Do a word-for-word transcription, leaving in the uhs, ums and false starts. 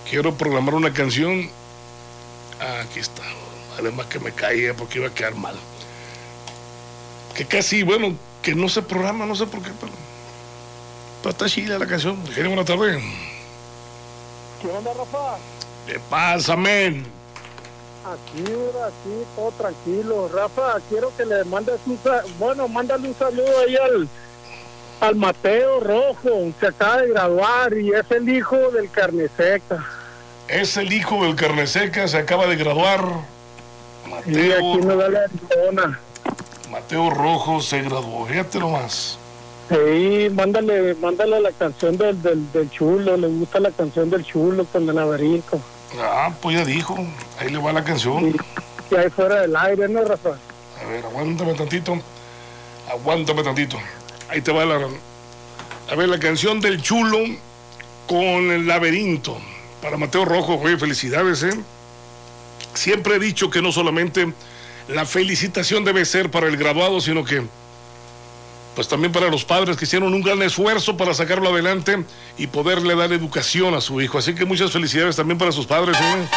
quiero programar una canción. Ah, aquí está. Además que me caía porque iba a quedar mal. Que casi, bueno, que no se programa, no sé por qué, pero, pero está chida la canción. Genio, buena tarde. ¿Qué onda, Rafa? ¿Qué pasa, men? Aquí, aquí, todo tranquilo. Rafa, quiero que le mandes un, bueno, mándale un saludo ahí al, al Mateo Rojo, que acaba de graduar y es el hijo del Carne Seca. Es el hijo del Carne Seca, se acaba de graduar. Mateo, sí, aquí me da la Arizona. Mateo Rojo se graduó, fíjate nomás. Sí, mándale, mándale la canción del, del, del Chulo, le gusta la canción del Chulo con el laberinto. Ah, pues ya dijo, ahí le va la canción. Sí, que hay fuera del aire, ¿no, Rafa? A ver, aguántame tantito, aguántame tantito. Ahí te va la... A ver, la canción del Chulo con el laberinto. Para Mateo Rojo, oye, felicidades, ¿eh? Siempre he dicho que no solamente la felicitación debe ser para el graduado, sino que pues también para los padres que hicieron un gran esfuerzo para sacarlo adelante y poderle dar educación a su hijo. Así que muchas felicidades también para sus padres, ¿eh?